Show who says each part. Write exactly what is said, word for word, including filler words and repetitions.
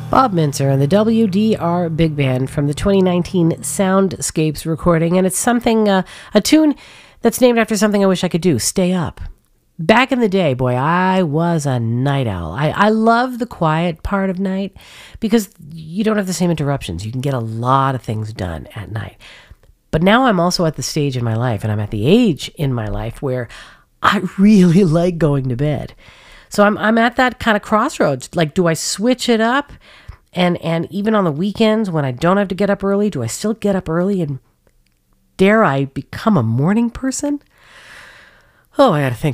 Speaker 1: Bob Mintzer and the W D R Big Band from the twenty nineteen Soundscapes recording, and it's something, uh, a tune that's named after something I wish I could do, stay up. Back in the day, boy, I was a night owl. I, I love the quiet part of night because you don't have the same interruptions. You can get a lot of things done at night. But now I'm also at the stage in my life, and I'm at the age in my life where I really like going to bed. So I'm I'm at that kind of crossroads. Like, do I switch it up? And and even on the weekends when I don't have to get up early, do I still get up early and dare I become a morning person? Oh, I got to think